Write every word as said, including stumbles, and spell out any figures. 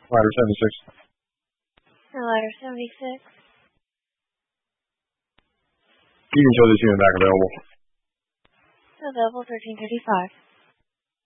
Ladder seventy-six. Ladder seventy-six. You can show this unit back available. Available thirteen thirty-five.